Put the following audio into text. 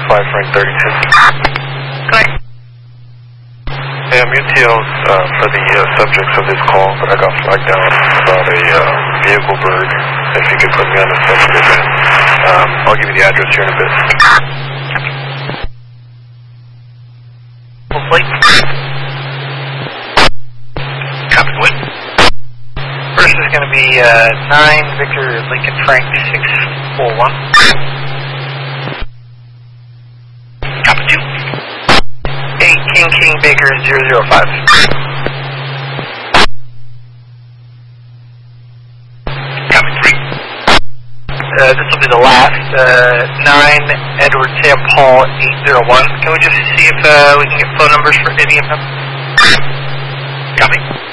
5 Frank 32. Correct. Hey, I'm UTL for the subjects of this call, but I got flagged down about a vehicle bird. If you could put me on the subject event, I'll give you the address here in a bit. Plate. Copy, what? First is going to be 9 Victor Lincoln Frank 641. Copy 2. 8 King Baker 005. Copy 3. This will be the last. 9 Edward Sam Paul 801. Can we just see if we can get phone numbers for any of them? Copy.